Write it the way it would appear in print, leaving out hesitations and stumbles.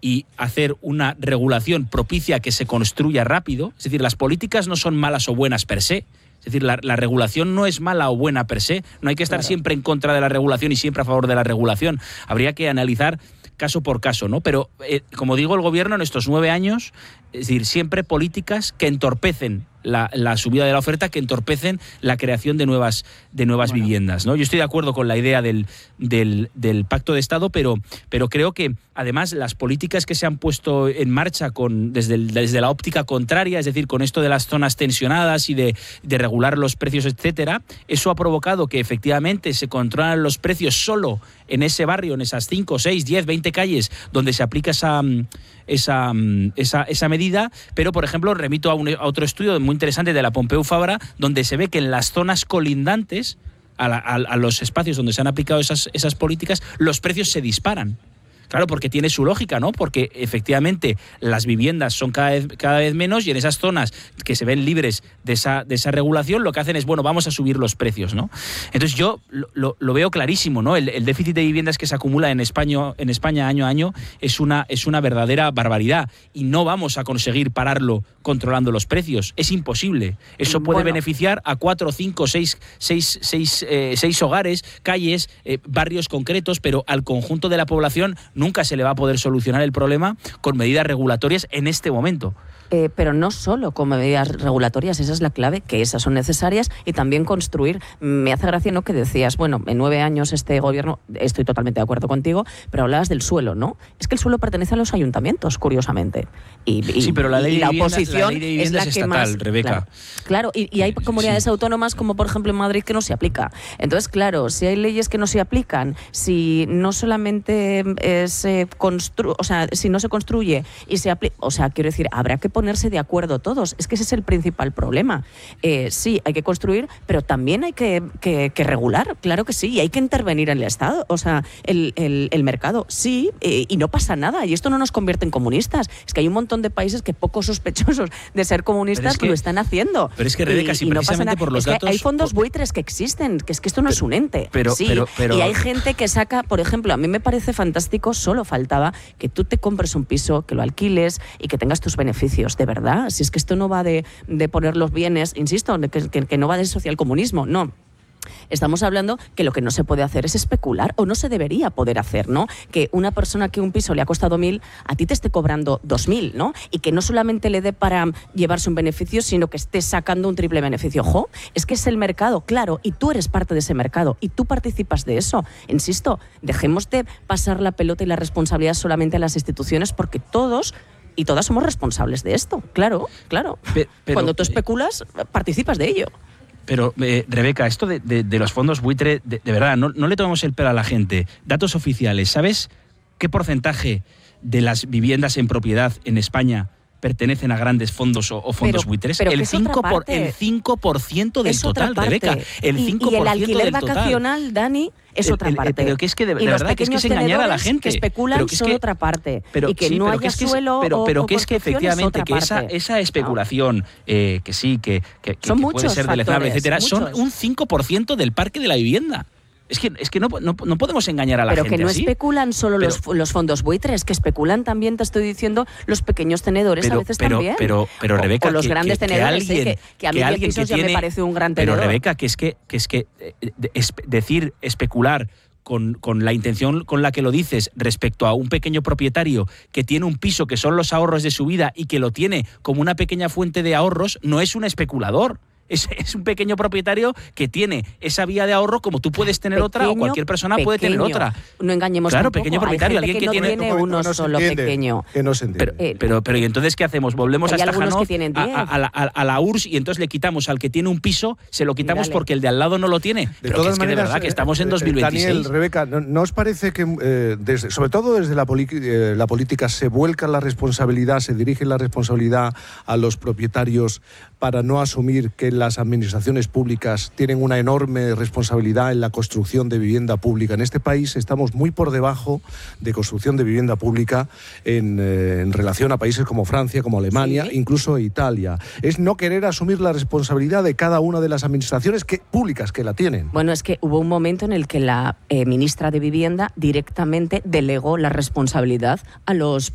y hacer una regulación propicia que se construya rápido. Es decir, las políticas no son malas o buenas per se. Es decir, la regulación no es mala o buena per se. No hay que estar siempre en contra de la regulación y siempre a favor de la regulación. Habría que analizar caso por caso, ¿no? Pero, como digo, el gobierno en estos 9 años, es decir, siempre políticas que entorpecen la subida de la oferta, que entorpecen la creación de nuevas viviendas, ¿no? Yo estoy de acuerdo con la idea del pacto de Estado, pero creo que además las políticas que se han puesto en marcha desde la óptica contraria, es decir, con esto de las zonas tensionadas y de regular los precios, etcétera, eso ha provocado que efectivamente se controlan los precios solo en ese barrio, en esas 5, 6, 10, 20 calles donde se aplica esa medida, pero por ejemplo remito a otro estudio muy interesante de la Pompeu Fabra, donde se ve que en las zonas colindantes a los espacios donde se han aplicado esas políticas, los precios se disparan. Claro, porque tiene su lógica, ¿no? Porque efectivamente las viviendas son cada vez menos y en esas zonas que se ven libres de esa regulación, lo que hacen es, bueno, vamos a subir los precios, ¿no? Entonces yo lo veo clarísimo, ¿no? El déficit de viviendas que se acumula en España año a año es una verdadera barbaridad y no vamos a conseguir pararlo controlando los precios. Es imposible. Eso puede beneficiar a 4, 5, 6 hogares, calles, barrios concretos, pero al conjunto de la población nunca se le va a poder solucionar el problema con medidas regulatorias en este momento. Pero no solo con medidas regulatorias, esa es la clave, que esas son necesarias, y también construir. Me hace gracia, ¿no?, que decías, bueno, en 9 años este gobierno, estoy totalmente de acuerdo contigo, pero hablabas del suelo, ¿no? Es que el suelo pertenece a los ayuntamientos, curiosamente. Sí, pero la ley de oposición vivienda es la que estatal, más, Rebeca. Claro, y hay comunidades autónomas como por ejemplo en Madrid que no se aplica. Entonces, claro, si hay leyes que no se aplican, si no solamente si no se construye y se aplica, quiero decir, habrá que ponerse de acuerdo todos. Es que ese es el principal problema. Sí, hay que construir, pero también hay que regular, claro que sí, y hay que intervenir en el Estado, el mercado, sí, y no pasa nada, y esto no nos convierte en comunistas. Es que hay un montón de países que poco sospechosos de ser comunistas lo están haciendo. Pero es que, Rebeca, si precisamente por los datos... hay fondos buitres que existen, que es que esto no es un ente. Y hay gente que saca, por ejemplo, a mí me parece fantástico, solo faltaba que tú te compres un piso, que lo alquiles y que tengas tus beneficios, de verdad. Si es que esto no va de poner los bienes, insisto, que no va del socialcomunismo, no. Estamos hablando que lo que no se puede hacer es especular, o no se debería poder hacer, ¿no? Que una persona que un piso le ha costado 1.000, a ti te esté cobrando 2.000, ¿no? Y que no solamente le dé para llevarse un beneficio, sino que esté sacando un triple beneficio. ¡Ojo! Es que es el mercado, claro, y tú eres parte de ese mercado, y tú participas de eso. Insisto, dejemos de pasar la pelota y la responsabilidad solamente a las instituciones, porque todos y todas somos responsables de esto, claro. Pero cuando tú especulas, participas de ello. Pero, Rebeca, esto de los fondos buitre, de verdad, no le tomemos el pelo a la gente. Datos oficiales, ¿sabes qué porcentaje de las viviendas en propiedad en España pertenecen a grandes fondos o fondos buitres? Pero el 5% del total, Rebeca. El 5% y el alquiler del total. vacacional, Dani, es otra parte. Pero que es que de verdad que es engañar a la gente. Que especulan son otra parte. Y que no haya suelo pero que es que efectivamente que esa especulación, que puede ser deleznable, etcétera, son un 5% del parque de la vivienda. Es que no podemos engañar a la gente. Pero que no así. Especulan solo los fondos buitres, que especulan también, te estoy diciendo, los pequeños tenedores a veces también. Pero Rebeca, o los grandes tenedores, que a mí 10 pisos ya me parece un gran tenedor. Pero Rebeca, que es decir especular con la intención con la que lo dices respecto a un pequeño propietario que tiene un piso que son los ahorros de su vida y que lo tiene como una pequeña fuente de ahorros, no es un especulador. Es un pequeño propietario que tiene esa vía de ahorro como tú puedes tener otra o cualquier persona puede tener otra. No engañemos Claro, tampoco. Pequeño propietario, alguien que tiene uno solo pequeño. Que no se entiende. Pero ¿y entonces qué hacemos? Volvemos a Stajanov, a la URSS y entonces le quitamos al que tiene un piso, se lo quitamos porque el de al lado no lo tiene. Pero que es que de verdad que estamos en 2026. Daniel, Rebeca, ¿no os parece que, sobre todo desde la política, se vuelca la responsabilidad, se dirige la responsabilidad a los propietarios para no asumir que las administraciones públicas tienen una enorme responsabilidad en la construcción de vivienda pública? En este país estamos muy por debajo de construcción de vivienda pública en relación a países como Francia, como Alemania, incluso Italia. Es no querer asumir la responsabilidad de cada una de las administraciones públicas que la tienen. Bueno, es que hubo un momento en el que la ministra de Vivienda directamente delegó la responsabilidad a los